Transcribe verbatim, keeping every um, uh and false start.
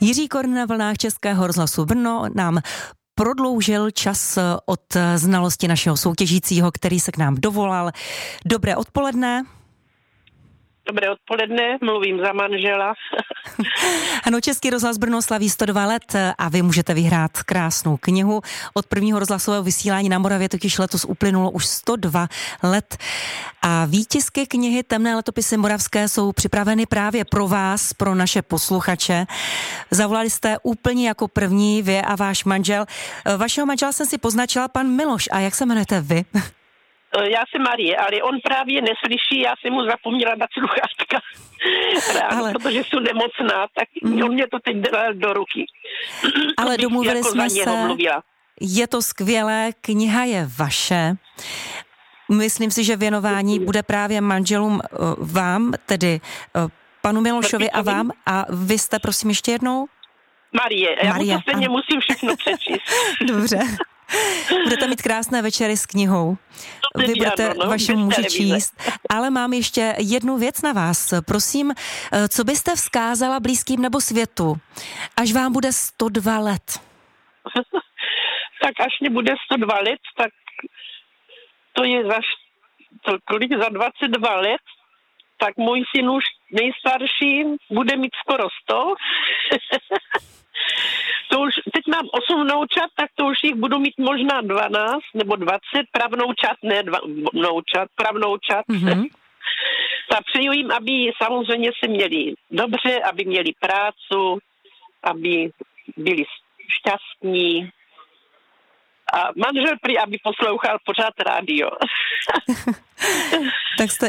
Jiří Korn na vlnách Českého rozhlasu Brno nám prodloužil čas od znalosti našeho soutěžícího, který se k nám dovolal. Dobré odpoledne. Dobré odpoledne, mluvím za manžela. Ano, Český rozhlas Brno slaví sto dva let a vy můžete vyhrát krásnou knihu. Od prvního rozhlasového vysílání na Moravě totiž letos uplynulo už sto dva let. A výtisky knihy Temné letopisy moravské jsou připraveny právě pro vás, pro naše posluchače. Zavolali jste úplně jako první vy a váš manžel. Vašeho manžela jsem si poznačila, pan Miloš. A jak se jmenujete vy? Já jsem Marie, ale on právě neslyší, já jsem mu zapomněla dát sluchátka. Ráno, ale... protože jsem nemocná, tak mm. on mě to teď dal do ruky. Ale domluvili jako jsme se, je to skvělé, kniha je vaše. Myslím si, že věnování bude právě manželům vám, tedy panu Milošovi a vám. A vy jste, prosím, ještě jednou? Marie, já Marie, mu to stejně musím všechno přečíst. Dobře. Budete mít krásné večery s knihou. Vy budete ano, no, vašemu muži číst. Ale mám ještě jednu věc na vás. Prosím, co byste vzkázala blízkým nebo světu, až vám bude sto dva let? Tak až mě bude sto dva let, tak to je za, to, kolik, za dvacet dva let, tak můj syn už nejstarší bude mít skoro sto. To už, teď mám osm vnoučat, tak to už jich budu mít možná dvanáct nebo dvacet, pravnoučat, ne dva, vnoučat, pravnoučat. Mm-hmm. Tak přeju jim, aby samozřejmě se měli dobře, aby měli prácu, aby byli šťastní. A manžel prý, aby poslouchal pořád rádio. Tak jste